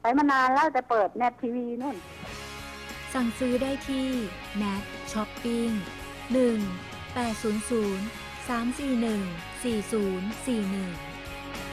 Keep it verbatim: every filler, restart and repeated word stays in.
ไปมานานแล้วแต่เปิดเน็ตทีวีนู่นสั่งซื้อได้ที่ แนท ช้อปปิ้ง หนึ่ง แปด ศูนย์ ศูนย์ สาม สี่ หนึ่ง สี่ ศูนย์ สี่ หนึ่ง